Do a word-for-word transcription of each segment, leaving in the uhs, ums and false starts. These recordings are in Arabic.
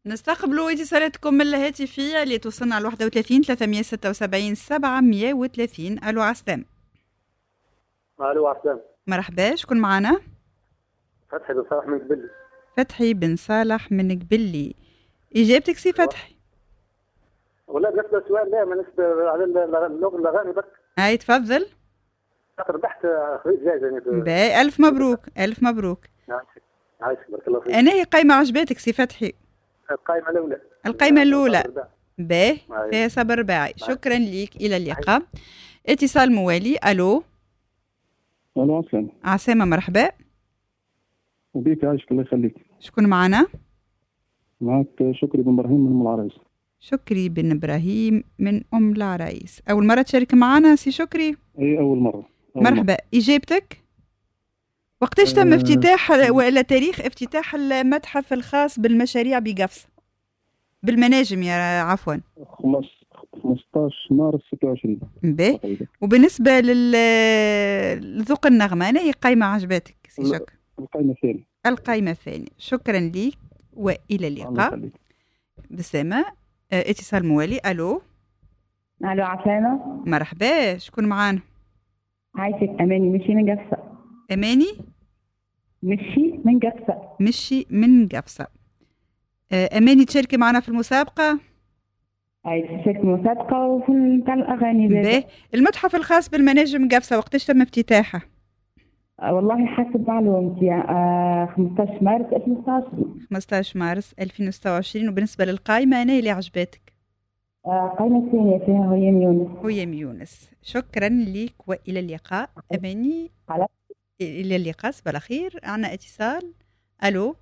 نستقبل اتصالاتكم الهاتفية اللي توصلنا على واحد وثلاثين ثلاثمية وستة وسبعين سبعمية وثلاثين. ألو عسلام. ألو عسلام. مرحبا، شكون معنا؟ فتحي بن صالح من قبلي. فتحي بن صالح من قبلي، إجابتك سي فتحي؟ ولا بالنسبة سؤال لا بالنسبة على اللغة الأغاني بس. هاي تفضل. ربحت خريج جايزة يعني. باهي، ألف مبروك ألف مبروك. عايشك عايشك بارك الله فيك. أنا هي قايمة عجباتك سي فتحي؟ القائمة الأولى. القايمة الأولى. باهي فيها صبر رباعي. شكرا ليك، إلى اللقاء. اتصال موالي. ألو. ألو عسلامة. عسامة مرحبا. وبيك عايشك الله يخليك. شكون معنا؟ معك شكري بن إبراهيم من أم العرايس. شكري بن إبراهيم من أم العرايس، أول مرة تشارك معنا سي شكري؟ أي أول مرة. أول مرحبا مرة. إجابتك؟ وقتاش تم افتتاح ولا تاريخ افتتاح المتحف الخاص بالمشاريع بقفصة بالمناجم يا عفوا؟ خمسطاش مارس ستة وعشرين. باهي. وبالنسبة لذوق النغمة، أنا هي قايمة عجباتك سي شكري؟ القايمة الثانية. القايمة الثانية. شكرا ليك وإلى اللقاء. بسامة. اتصال موالي. ألو. ألو عسلامة. مرحبا، شكون معانا؟ عايشك. أماني مشي من قفصة. أماني مشي من قفصة. مشي من قفصة. أماني تشاركي معنا في المسابقة؟ أي تشارك المسابقة وفي نتاع الأغاني. باهي. المتحف الخاص بالمناجم قفصة وقتاش تم افتتاحه؟ أه والله حسب معلومتي آه خمسطاش مارس ألفين وستة وعشرين. خمسطاش مارس ألفين وستة وعشرين. وبالنسبة للقائمة أنا اللي عجباتك؟ آه قائمة ثانية فيها هيام يونس. هيام يونس. شكرا لك وإلى اللقاء أماني. على إلى اللقاء، صباح الخير. عنا اتصال. ألو.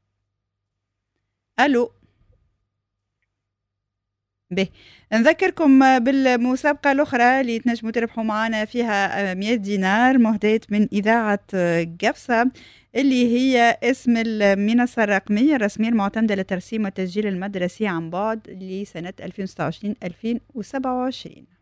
ألو. به نذكركم بالمسابقة الأخرى اللي تنجموا تربحوا معنا فيها مئة دينار مهداة من إذاعة قفصة، اللي هي اسم المنصة الرقمية الرسمية المعتمدة للترسيم والتسجيل المدرسي عن بعد لسنة ألفين وستة وعشرين ألفين وسبعة وعشرين.